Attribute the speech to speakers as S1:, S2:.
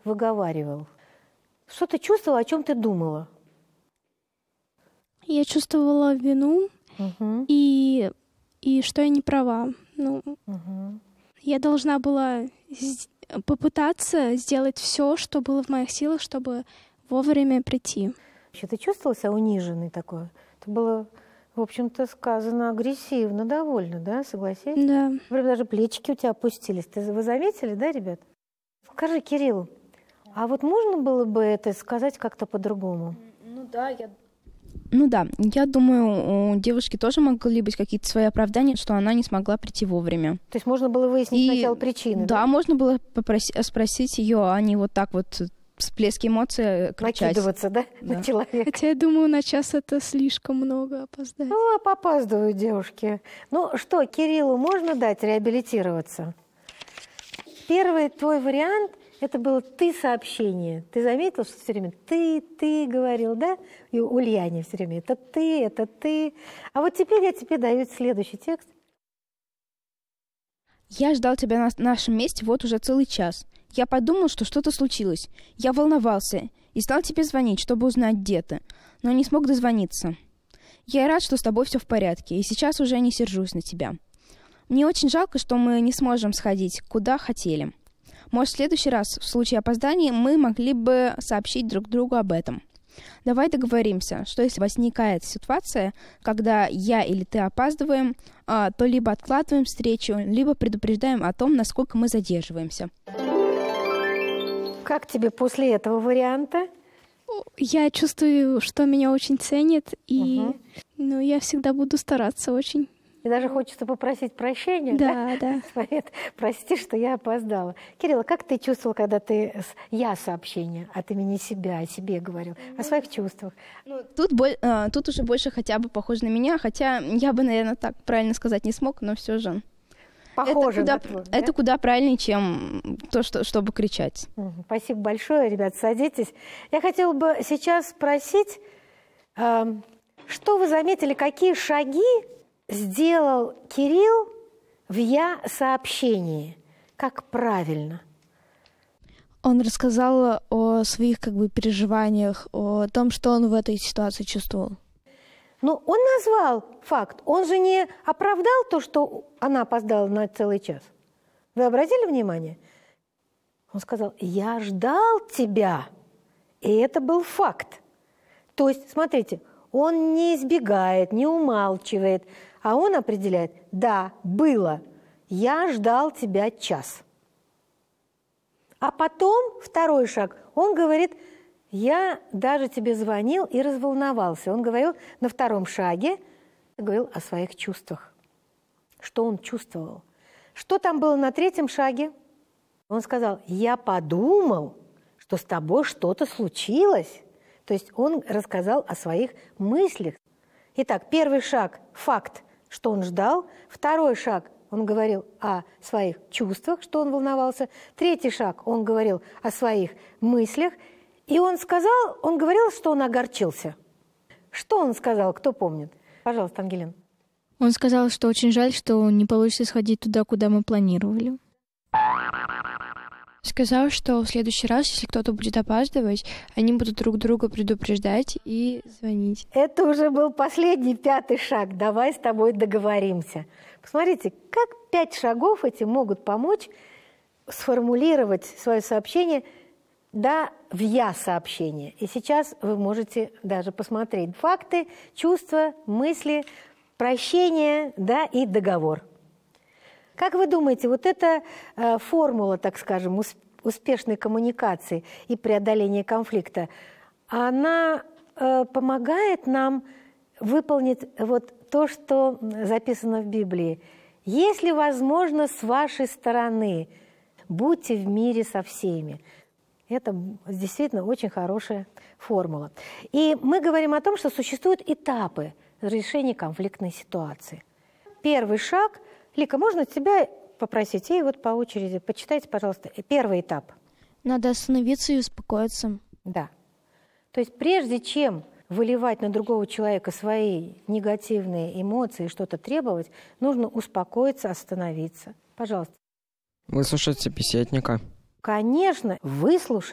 S1: выговаривал? Что ты чувствовала, о чем ты думала?
S2: Я чувствовала вину и что я не права. Я должна была попытаться сделать все, что было в моих силах, чтобы вовремя прийти.
S1: Ты чувствовала себя униженной такой? Это было, в общем-то, сказано агрессивно довольно, да? Согласись?
S2: Да.
S1: Даже плечики у тебя опустились. Вы заметили, да, ребят? Скажи, Кирилл, а вот можно было бы это сказать как-то по-другому?
S3: Я думаю, у девушки тоже могли быть какие-то свои оправдания, что она не смогла прийти вовремя.
S1: То есть можно было выяснить сначала причины?
S3: Да, можно было спросить ее, а не вот так вот всплески эмоций кричать.
S1: Накидываться, да, на человека?
S2: Хотя я думаю, на час это слишком много опоздать.
S1: Попаздывают девушки. Что, Кириллу можно дать реабилитироваться? Первый твой вариант – это было «ты» сообщение. Ты заметил, что все время «ты» говорил, да? И Ульяне все время это ты». А вот теперь я тебе даю следующий текст.
S3: Я ждал тебя на нашем месте вот уже целый час. Я подумал, что что-то случилось. Я волновался и стал тебе звонить, чтобы узнать, где ты, но не смог дозвониться. Я рад, что с тобой все в порядке, и сейчас уже не сержусь на тебя. Мне очень жалко, что мы не сможем сходить, куда хотели. Может, в следующий раз, в случае опоздания, мы могли бы сообщить друг другу об этом. Давай договоримся, что если возникает ситуация, когда я или ты опаздываем, то либо откладываем встречу, либо предупреждаем о том, насколько мы задерживаемся.
S1: Как тебе после этого варианта?
S2: Я чувствую, что меня очень ценят, и я всегда буду стараться очень.
S1: И даже хочется попросить прощения,
S2: да?
S1: Прости, что я опоздала. Кирилл, как ты чувствовал, когда ты «я» сообщение от имени себя, о себе говорил, о своих чувствах?
S3: Тут уже больше хотя бы похоже на меня, хотя я бы, наверное, так правильно сказать не смог, но все же.
S1: Похоже
S3: на твой, да? Это куда правильнее, чем то, чтобы кричать.
S1: Спасибо большое, ребят, садитесь. Я хотела бы сейчас спросить, что вы заметили, какие шаги сделал Кирилл в «я» сообщении? Как правильно?
S4: Он рассказал о своих переживаниях, о том, что он в этой ситуации чувствовал.
S1: Он назвал факт. Он же не оправдал то, что она опоздала на целый час. Вы обратили внимание? Он сказал: «Я ждал тебя». И это был факт. То есть, смотрите, он не избегает, не умалчивает, а он определяет: да, было, я ждал тебя час. А потом, второй шаг, он говорит: я даже тебе звонил и разволновался. Он говорил на втором шаге, говорил о своих чувствах. Что он чувствовал? Что там было на третьем шаге? Он сказал: я подумал, что с тобой что-то случилось. То есть он рассказал о своих мыслях. Итак, первый шаг – факт, что он ждал. Второй шаг – он говорил о своих чувствах, что он волновался. Третий шаг – он говорил о своих мыслях. И он говорил, что он огорчился. Что он сказал, кто помнит? Пожалуйста, Ангелина.
S4: Он сказал, что очень жаль, что не получится сходить туда, куда мы планировали. Сказал, что в следующий раз, если кто-то будет опаздывать, они будут друг друга предупреждать и звонить.
S1: Это уже был последний, пятый шаг. Давай с тобой договоримся. Посмотрите, как 5 шагов эти могут помочь сформулировать свое сообщение в «я» сообщение. И сейчас вы можете даже посмотреть факты, чувства, мысли, прощение, и договор. Как вы думаете, вот эта формула, так скажем, успешной коммуникации и преодоления конфликта, она помогает нам выполнить вот то, что записано в Библии? «Если возможно, с вашей стороны, будьте в мире со всеми». Это действительно очень хорошая формула. И мы говорим о том, что существуют этапы решения конфликтной ситуации. Первый шаг. Лика, можно тебя попросить? И вот по очереди почитайте, пожалуйста, первый этап.
S4: Надо остановиться и успокоиться.
S1: Да. То есть прежде чем выливать на другого человека свои негативные эмоции, что-то требовать, нужно успокоиться, остановиться. Пожалуйста.
S5: Выслушать собеседника.
S1: Конечно, выслушать.